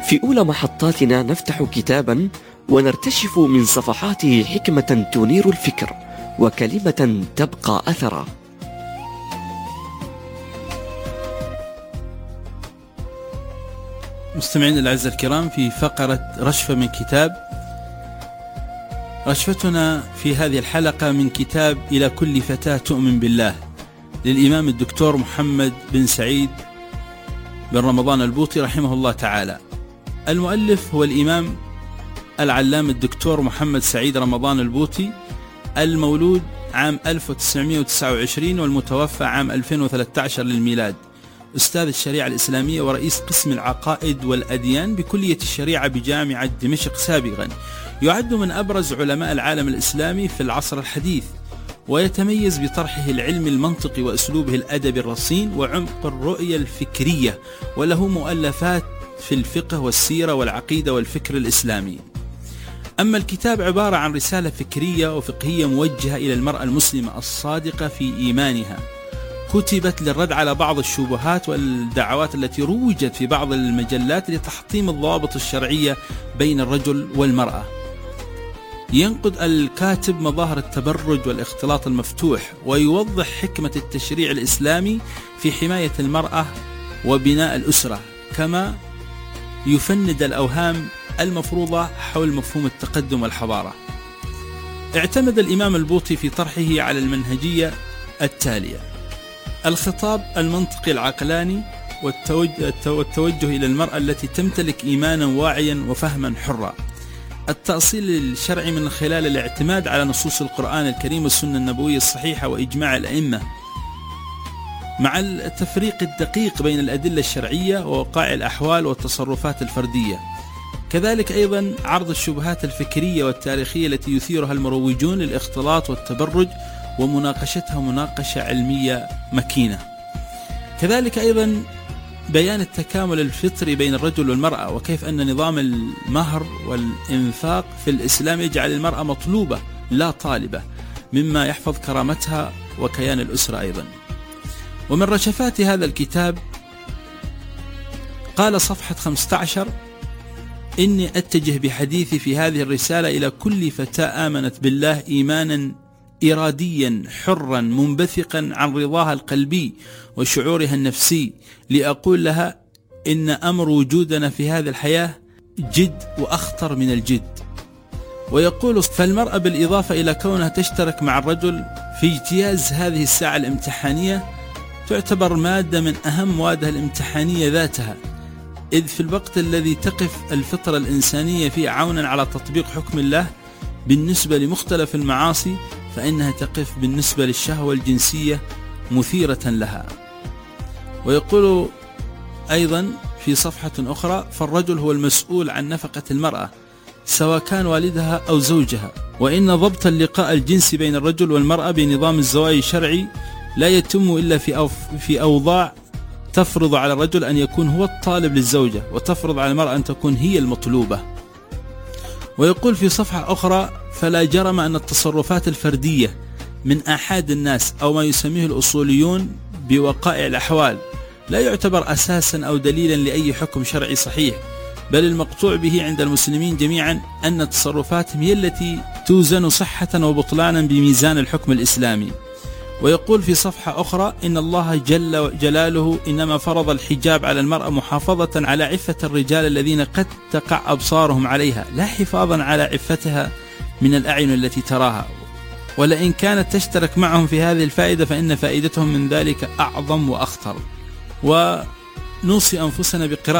في أولى محطاتنا نفتح كتابا ونرتشف من صفحاته حكمة تنير الفكر وكلمة تبقى أثرا. مستمعين الأعزاء الكرام، في فقرة رشفة من كتاب. رشفتنا في هذه الحلقة من كتاب إلى كل فتاة تؤمن بالله للإمام الدكتور محمد بن سعيد بن رمضان البوطي رحمه الله تعالى. المؤلف هو الإمام العلامة الدكتور محمد سعيد رمضان البوطي، المولود عام 1929 والمتوفى عام 2013 للميلاد، أستاذ الشريعة الإسلامية ورئيس قسم العقائد والأديان بكلية الشريعة بجامعة دمشق سابقا. يعد من أبرز علماء العالم الإسلامي في العصر الحديث، ويتميز بطرحه العلمي المنطقي وأسلوبه الأدبي الرصين وعمق الرؤية الفكرية، وله مؤلفات في الفقه والسيرة والعقيدة والفكر الإسلامي. أما الكتاب عبارة عن رسالة فكرية وفقهية موجهة إلى المرأة المسلمة الصادقة في إيمانها، كتبت للرد على بعض الشبهات والدعوات التي روجت في بعض المجلات لتحطيم الضوابط الشرعية بين الرجل والمرأة. ينقد الكاتب مظاهر التبرج والاختلاط المفتوح، ويوضح حكمة التشريع الإسلامي في حماية المرأة وبناء الأسرة، كما يفند الأوهام المفروضة حول مفهوم التقدم والحضارة. اعتمد الإمام البوطي في طرحه على المنهجية التالية: الخطاب المنطقي العقلاني والتوجه إلى المرأة التي تمتلك إيمانا واعيا وفهما حرا، التأصيل الشرعي من خلال الاعتماد على نصوص القرآن الكريم والسنة النبوية الصحيحة وإجماع الأئمة، مع التفريق الدقيق بين الأدلة الشرعية ووقائع الأحوال والتصرفات الفردية. كذلك أيضا عرض الشبهات الفكرية والتاريخية التي يثيرها المروجون للاختلاط والتبرج ومناقشتها مناقشة علمية مكينة. كذلك أيضا بيان التكامل الفطري بين الرجل والمرأة، وكيف أن نظام المهر والإنفاق في الإسلام يجعل المرأة مطلوبة لا طالبة، مما يحفظ كرامتها وكيان الأسرة أيضا. ومن رشفات هذا الكتاب قال صفحة 15: إني أتجه بحديثي في هذه الرسالة إلى كل فتاة آمنت بالله إيمانا إراديا حرا منبثقا عن رضاها القلبي وشعورها النفسي، لأقول لها إن أمر وجودنا في هذه الحياة جد وأخطر من الجد. ويقول: فالمرأة بالإضافة إلى كونها تشترك مع الرجل في اجتياز هذه الساعة الامتحانية تعتبر مادة من أهم موادها الامتحانية ذاتها، إذ في الوقت الذي تقف الفطرة الإنسانية فيه عونا على تطبيق حكم الله بالنسبة لمختلف المعاصي، فإنها تقف بالنسبة للشهوة الجنسية مثيرة لها. ويقول أيضا في صفحة أخرى: فالرجل هو المسؤول عن نفقة المرأة سواء كان والدها أو زوجها، وإن ضبط اللقاء الجنسي بين الرجل والمرأة بنظام الزواج الشرعي لا يتم إلا في أوضاع تفرض على الرجل أن يكون هو الطالب للزوجة، وتفرض على المرأة أن تكون هي المطلوبة. ويقول في صفحة أخرى: فلا جرم أن التصرفات الفردية من آحاد الناس أو ما يسميه الأصوليون بوقائع الأحوال لا يعتبر أساسا أو دليلا لأي حكم شرعي صحيح، بل المقطوع به عند المسلمين جميعا أن تصرفاتهم هي التي توزن صحة وبطلانا بميزان الحكم الإسلامي. ويقول في صفحة أخرى: إن الله جل جلاله إنما فرض الحجاب على المرأة محافظة على عفة الرجال الذين قد تقع أبصارهم عليها، لا حفاظا على عفتها من الأعين التي تراها، ولئن كانت تشترك معهم في هذه الفائدة فإن فائدتهم من ذلك أعظم وأخطر. ونوصي أنفسنا بقراءة